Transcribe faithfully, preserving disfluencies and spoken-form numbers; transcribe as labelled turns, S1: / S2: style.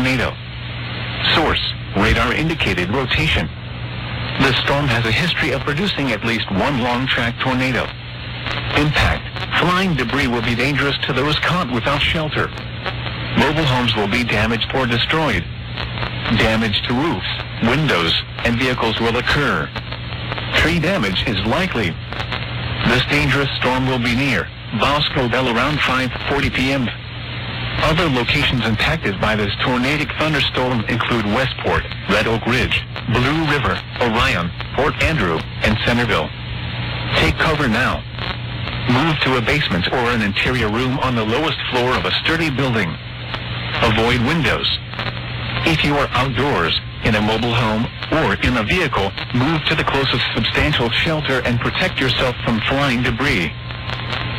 S1: tornado. Source: radar-indicated rotation. The storm has a history of producing at least one long-track tornado. Impact: flying debris will be dangerous to those caught without shelter. Mobile homes will be damaged or destroyed. Damage to roofs, windows, and vehicles will occur. Tree damage is likely. This dangerous storm will be near Bosco Bell around five forty p m Other locations impacted by this tornadic thunderstorm include Westport, Red Oak Ridge, Blue River, Orion, Port Andrew, and Centerville. Take cover now. Move to a basement or an interior room on the lowest floor of a sturdy building. Avoid windows. If you are outdoors, in a mobile home, or in a vehicle, move to the closest substantial shelter and protect yourself from flying debris.